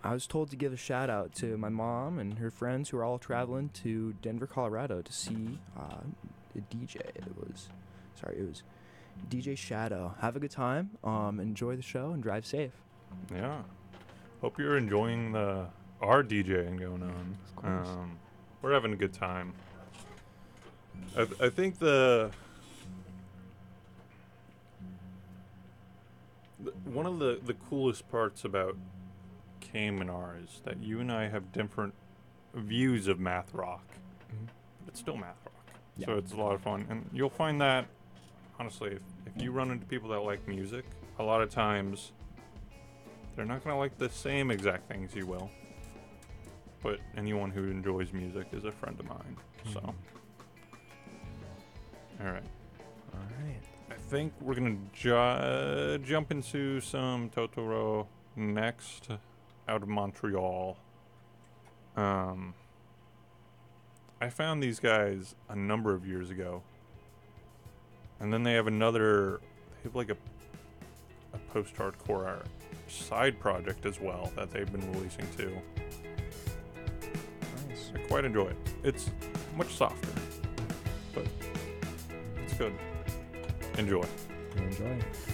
I was told to give a shout out to my mom and her friends who are all traveling to Denver, Colorado to see a DJ. It was DJ Shadow. Have a good time. Enjoy the show and drive safe. Yeah. Hope you're enjoying our DJing going on. Of course. We're having a good time. I think one of the coolest parts about Caymanar is that you and I have different views of math rock. Mhm. But it's still math rock. Yeah. So it's a lot of fun. And you'll find that, honestly, if you run into people that like music, a lot of times they're not going to like the same exact things you will. But anyone who enjoys music is a friend of mine. So, all right. I think we're going to jump into some Totoro next, out of Montreal. I found these guys a number of years ago. And then they have like a post-hardcore side project as well that they've been releasing too. Nice. I quite enjoy it. It's much softer, but it's good. Enjoy. Enjoy.